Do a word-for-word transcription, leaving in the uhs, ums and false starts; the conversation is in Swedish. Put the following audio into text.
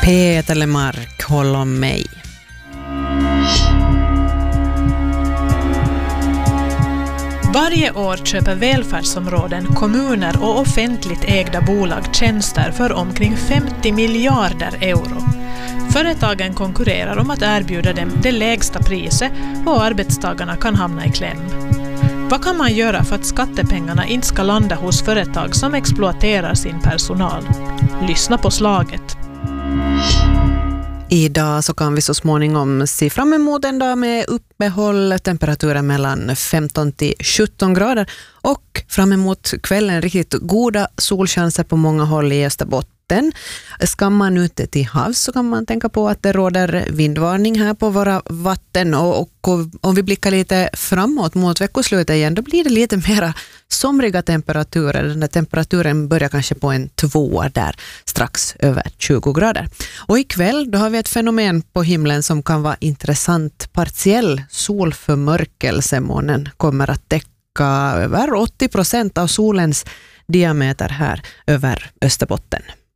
Peter Lemark, håll om mig. Varje år köper välfärdsområden, kommuner och offentligt ägda bolag tjänster för omkring femtio miljarder euro. Företagen konkurrerar om att erbjuda dem det lägsta priset och arbetstagarna kan hamna i kläm. Vad kan man göra för att skattepengarna inte ska landa hos företag som exploaterar sin personal? Lyssna på slaget. Idag så kan vi så småningom se fram emot en dag med uppehåll, temperaturen mellan femton till sjutton grader och fram emot kvällen riktigt goda solchanser på många håll i Österbotten. Ska man ute till havs så kan man tänka på att det råder vindvarning här på våra vatten och, och om vi blickar lite framåt mot veckoslutet igen då blir det lite mera somriga temperaturer. Den där temperaturen börjar kanske på en två där strax över tjugo grader. Och ikväll då har vi ett fenomen på himlen som kan vara intressant. Partiell solförmörkelse. Månen kommer att täcka över åttio procent av solens diameter här över Österbotten.